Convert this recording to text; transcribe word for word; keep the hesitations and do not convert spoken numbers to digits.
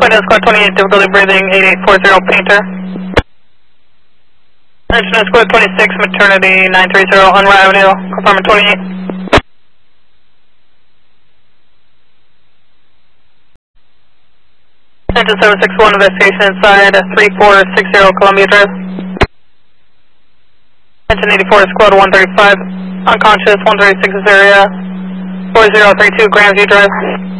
Quinton Squad twenty-eight, difficulty breathing, eight eight four zero, Painter. Engine Squad twenty-six, maternity, nine three zero, Unruh Avenue, confirm twenty-eight. Engine seven six one, investigation inside, three four six zero, Columbia Drive. Engine eighty-four, Squad one thirty-five, unconscious, one thirty-six area, four zero three two, Grandview Drive.